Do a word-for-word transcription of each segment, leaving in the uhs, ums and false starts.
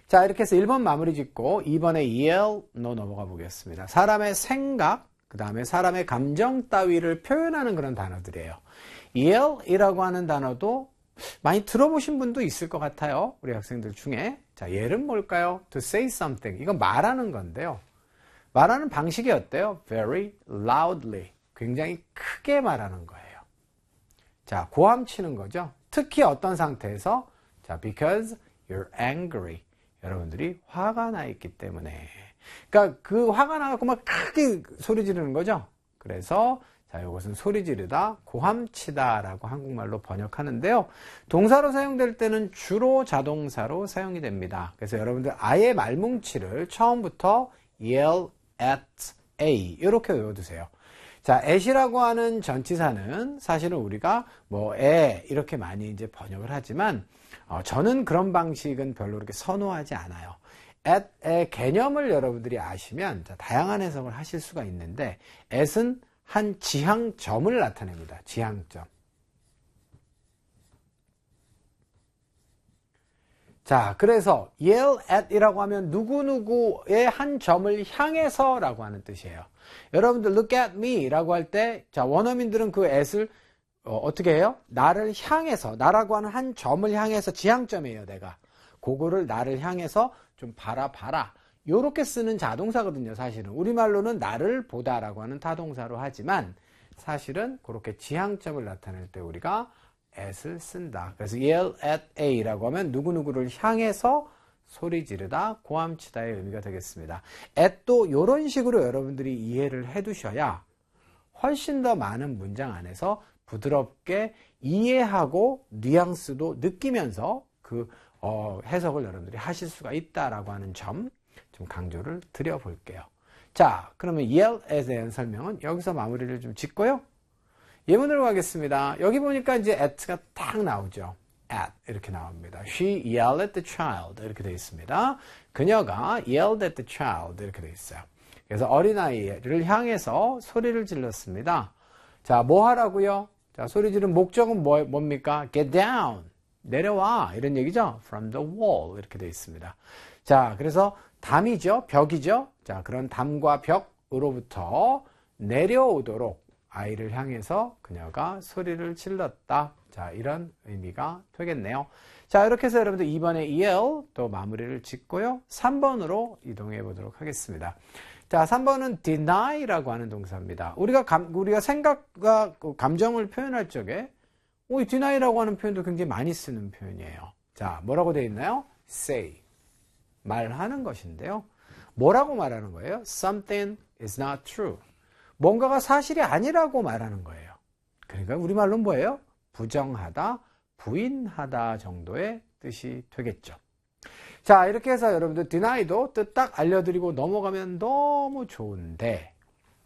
자, 이렇게 해서 일 번 마무리 짓고 이 번에 yell로 넘어가 보겠습니다. 사람의 생각, 그 다음에 사람의 감정 따위를 표현하는 그런 단어들이에요. yell이라고 하는 단어도 많이 들어보신 분도 있을 것 같아요. 우리 학생들 중에. 자, yell은 뭘까요? To say something. 이건 말하는 건데요. 말하는 방식이 어때요? Very loudly. 굉장히 크게 말하는 거예요. 자, 고함치는 거죠. 특히 어떤 상태에서? 자, because you're angry. 여러분들이 화가 나 있기 때문에. 그러니까 그 화가 나고 막 크게 소리 지르는 거죠. 그래서 자, 이것은 소리 지르다, 고함치다라고 한국말로 번역하는데요. 동사로 사용될 때는 주로 자동사로 사용이 됩니다. 그래서 여러분들 아예 말뭉치를 처음부터 yell at A 이렇게 외워두세요. 자, at이라고 하는 전치사는 사실은 우리가 뭐 에 이렇게 많이 이제 번역을 하지만 어, 저는 그런 방식은 별로 그렇게 선호하지 않아요. at의 개념을 여러분들이 아시면 자, 다양한 해석을 하실 수가 있는데 at은 한 지향점을 나타냅니다. 지향점. 자, 그래서 yell at 이라고 하면 누구누구의 한 점을 향해서 라고 하는 뜻이에요. 여러분들 look at me 라고 할 때, 자, 원어민들은 그 at을 어, 어떻게 해요? 나를 향해서, 나라고 하는 한 점을 향해서 지향점이에요, 내가. 그거를 나를 향해서 좀 바라봐라. 요렇게 쓰는 자동사거든요, 사실은. 우리말로는 나를 보다라고 하는 타동사로 하지만 사실은 그렇게 지향점을 나타낼 때 우리가 at을 쓴다. 그래서 yell at A라고 하면 누구누구를 향해서 소리 지르다, 고함치다의 의미가 되겠습니다. at도 이런 식으로 여러분들이 이해를 해 두셔야 훨씬 더 많은 문장 안에서 부드럽게 이해하고 뉘앙스도 느끼면서 그 어, 해석을 여러분들이 하실 수가 있다라고 하는 점 좀 강조를 드려볼게요. 자, 그러면 yell에 대한 설명은 여기서 마무리를 좀 짓고요. 예문으로 가겠습니다. 여기 보니까 이제 at가 딱 나오죠. at 이렇게 나옵니다. She yelled at the child 이렇게 되어 있습니다. 그녀가 yelled at the child 이렇게 되어 있어요. 그래서 어린아이를 향해서 소리를 질렀습니다. 자, 뭐 하라고요? 자, 소리 지른 목적은 뭐, 뭡니까? Get down. 내려와. 이런 얘기죠. From the wall. 이렇게 되어 있습니다. 자, 그래서 담이죠. 벽이죠. 자, 그런 담과 벽으로부터 내려오도록 아이를 향해서 그녀가 소리를 질렀다. 자, 이런 의미가 되겠네요. 자, 이렇게 해서 여러분들 이 번에 yell 또 마무리를 짓고요. 삼 번으로 이동해 보도록 하겠습니다. 자, 삼 번은 deny라고 하는 동사입니다. 우리가 감, 우리가 생각과 감정을 표현할 적에 오, 이 deny라고 하는 표현도 굉장히 많이 쓰는 표현이에요. 자, 뭐라고 되어 있나요? say. 말하는 것인데요. 뭐라고 말하는 거예요? Something is not true. 뭔가가 사실이 아니라고 말하는 거예요. 그러니까 우리말로는 뭐예요? 부정하다, 부인하다 정도의 뜻이 되겠죠. 자, 이렇게 해서 여러분들 deny도 뜻 딱 알려드리고 넘어가면 너무 좋은데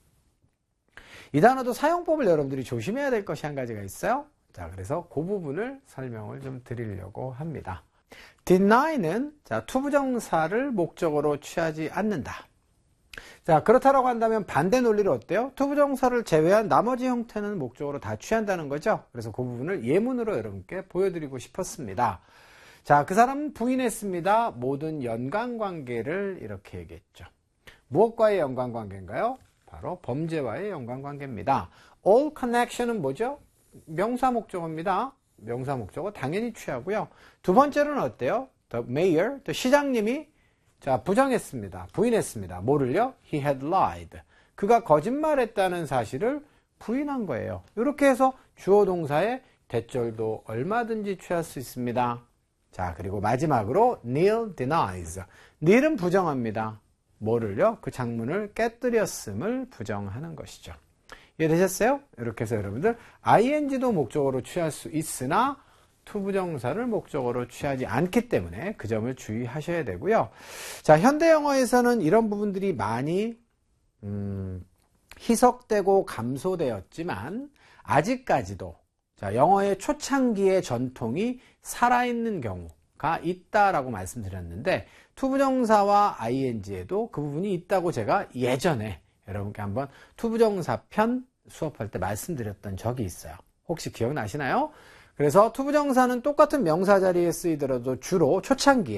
이 단어도 사용법을 여러분들이 조심해야 될 것이 한 가지가 있어요. 자, 그래서 그 부분을 설명을 좀 드리려고 합니다. deny는 자, 투부정사를 목적으로 취하지 않는다. 자, 그렇다라고 한다면 반대 논리를 어때요? 투부정사를 제외한 나머지 형태는 목적으로 다 취한다는 거죠. 그래서 그 부분을 예문으로 여러분께 보여드리고 싶었습니다. 자, 그 사람은 부인했습니다. 모든 연관관계를 이렇게 얘기했죠. 무엇과의 연관관계인가요? 바로 범죄와의 연관관계입니다. all connection은 뭐죠? 명사 목적어입니다. 명사 목적어 당연히 취하고요. 두 번째로는 어때요? The mayor, 또 시장님이 자, 부정했습니다. 부인했습니다. 뭐를요? He had lied. 그가 거짓말했다는 사실을 부인한 거예요. 이렇게 해서 주어 동사의 대절도 얼마든지 취할 수 있습니다. 자, 그리고 마지막으로 Neil denies. Neil은 부정합니다. 뭐를요? 그 창문을 깨뜨렸음을 부정하는 것이죠. 이해되셨어요? 이렇게 해서 여러분들 ing도 목적어로 취할 수 있으나 투부정사를 목적어로 취하지 않기 때문에 그 점을 주의하셔야 되고요. 자, 현대 영어에서는 이런 부분들이 많이 음, 희석되고 감소되었지만 아직까지도 자, 영어의 초창기의 전통이 살아있는 경우가 있다라고 말씀드렸는데 투부정사와 ing에도 그 부분이 있다고 제가 예전에 여러분께 한번 투부정사 편 수업할 때 말씀드렸던 적이 있어요. 혹시 기억나시나요? 그래서 투부정사는 똑같은 명사 자리에 쓰이더라도 주로 초창기에